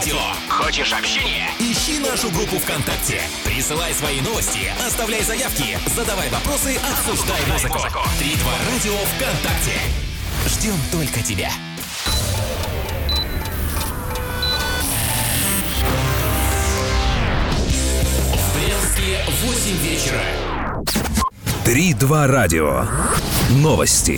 радио. Хочешь общения? Ищи нашу группу ВКонтакте. Присылай свои новости, оставляй заявки, задавай вопросы, обсуждай музыку. 3-2 радио ВКонтакте. Ждем только тебя. В Брянске 8 вечера. 3-2 радио. Новости.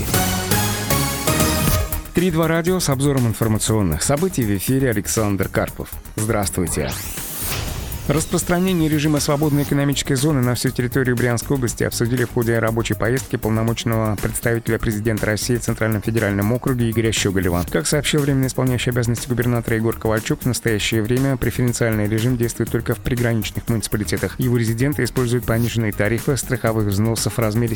3-2 радио с обзором информационных событий в эфире Александр Карпов. Здравствуйте. Распространение режима свободной экономической зоны на всю территорию Брянской области обсудили в ходе рабочей поездки полномочного представителя президента России в Центральном федеральном округе Игоря Щеголева. Как сообщил временно исполняющий обязанности губернатора Егор Ковальчук, в настоящее время преференциальный режим действует только в приграничных муниципалитетах. Его резиденты используют пониженные тарифы страховых взносов в размере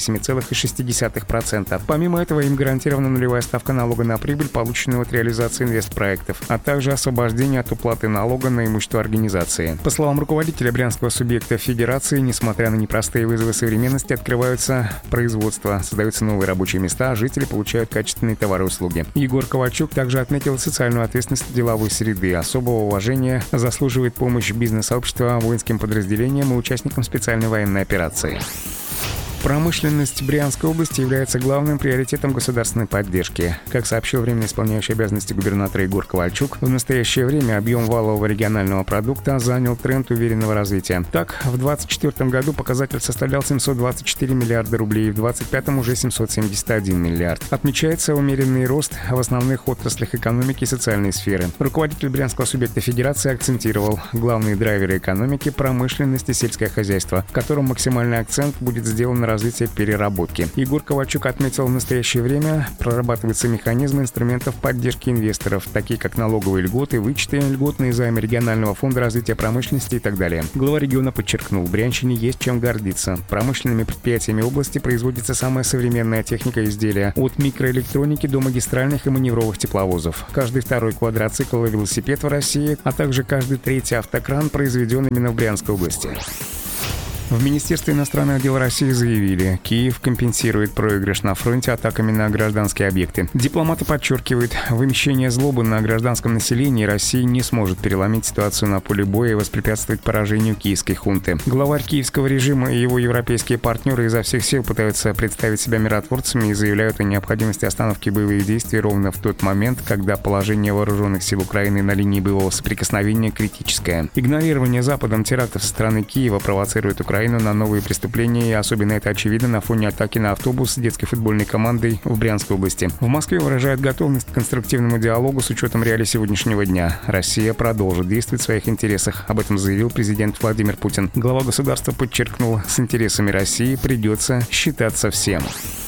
7,6%. Помимо этого, им гарантирована нулевая ставка налога на прибыль, полученную от реализации инвестпроектов, а также освобождение от уплаты налога на имущество организации. По словам руководителя брянского субъекта Федерации, несмотря на непростые вызовы современности, открываются производства, создаются новые рабочие места, а жители получают качественные товары и услуги. Егор Ковальчук также отметил социальную ответственность деловой среды. Особого уважения заслуживает помощь бизнес-сообщества воинским подразделениям и участникам специальной военной операции. Промышленность Брянской области является главным приоритетом государственной поддержки. Как сообщил временно исполняющий обязанности губернатора Егор Ковальчук, в настоящее время объем валового регионального продукта занял тренд уверенного развития. Так, в 2024 году показатель составлял 724 миллиарда рублей, в 2025 уже 771 миллиард. Отмечается умеренный рост в основных отраслях экономики и социальной сферы. Руководитель брянского субъекта Федерации акцентировал главные драйверы экономики, промышленность и сельское хозяйство, в котором максимальный акцент будет сделан на развитие переработки. Егор Ковальчук отметил, в настоящее время прорабатываются механизмы инструментов поддержки инвесторов, такие как налоговые льготы, вычеты, льготные займы регионального фонда развития промышленности и так далее. Глава региона подчеркнул, в Брянщине есть чем гордиться. Промышленными предприятиями области производится самая современная техника и изделия, от микроэлектроники до магистральных и маневровых тепловозов. Каждый второй квадроцикл и велосипед в России, а также каждый третий автокран произведен именно в Брянской области. В Министерстве иностранных дел России заявили, Киев компенсирует проигрыш на фронте атаками на гражданские объекты. Дипломаты подчеркивают, вымещение злобы на гражданском населении России не сможет переломить ситуацию на поле боя и воспрепятствовать поражению киевской хунты. Главарь киевского режима и его европейские партнеры изо всех сил пытаются представить себя миротворцами и заявляют о необходимости остановки боевых действий ровно в тот момент, когда положение вооруженных сил Украины на линии боевого соприкосновения критическое. Игнорирование Западом терактов со стороны Киева провоцирует Украину на новые преступления, и особенно это очевидно на фоне атаки на автобус с детской футбольной командой в Брянской области. В Москве выражают готовность к конструктивному диалогу с учетом реалий сегодняшнего дня. Россия продолжит действовать в своих интересах. Об этом заявил президент Владимир Путин. Глава государства подчеркнул, с интересами России придется считаться всем.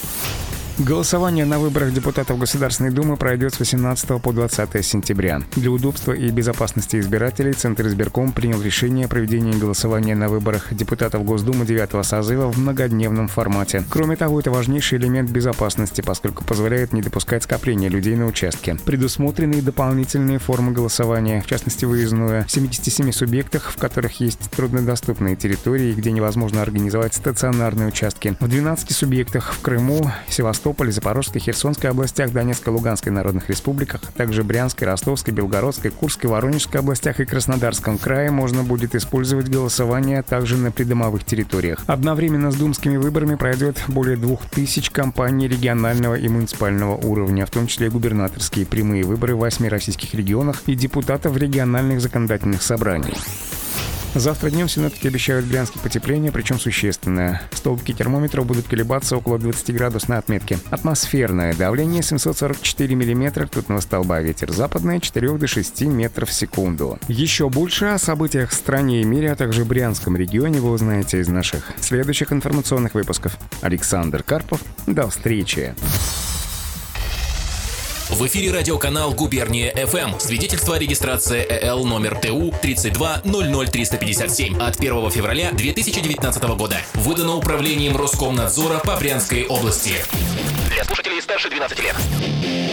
Голосование на выборах депутатов Государственной Думы пройдет с 18 по 20 сентября. Для удобства и безопасности избирателей Центр избирком принял решение о проведении голосования на выборах депутатов Госдумы 9-го созыва в многодневном формате. Кроме того, это важнейший элемент безопасности, поскольку позволяет не допускать скопления людей на участке. Предусмотрены дополнительные формы голосования, в частности выездное, в 77 субъектах, в которых есть труднодоступные территории, где невозможно организовать стационарные участки. В 12 субъектах в Крыму, Севастополе, Запорожской, Херсонской областях, Донецкой, Луганской народных республиках, а также Брянской, Ростовской, Белгородской, Курской, Воронежской областях и Краснодарском крае можно будет использовать голосование также на придомовых территориях. Одновременно с думскими выборами пройдет более 2000 кампаний регионального и муниципального уровня, в том числе и губернаторские прямые выборы в 8 российских регионах и депутатов региональных законодательных собраний. Завтра днем синоптики обещают в Брянске потепление, причем существенное. Столбики термометров будут колебаться около 20-градусной отметки. Атмосферное давление 744 мм ртутного столба, ветер западный 4 до 6 метров в секунду. Еще больше о событиях в стране и мире, а также в Брянском регионе вы узнаете из наших следующих информационных выпусков. Александр Карпов. До встречи. В эфире радиоканал «Губерния ФМ». Свидетельство о регистрации ЭЛ номер ТУ 3200357 от 1 февраля 2019 года. Выдано управлением Роскомнадзора по Брянской области. Для слушателей старше 12 лет.